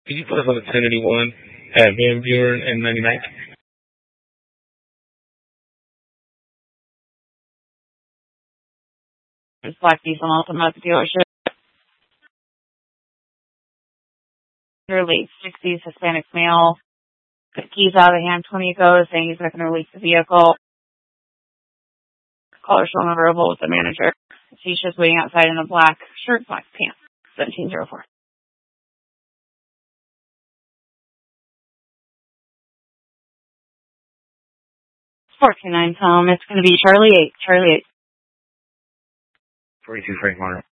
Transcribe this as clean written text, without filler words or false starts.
Could you put us on the 1081 at Van Buren and 99th? It's Black Diesel Ultima at the dealership. Late 60s Hispanic male. Got keys out of the hand 20 ago, saying he's not going to release the vehicle. Caller still unavailable with the manager. He's just waiting outside in a black shirt, black pants. 1704. 429 Tom. It's going to be Charlie 8. Charlie 8. 42 Frank Martin.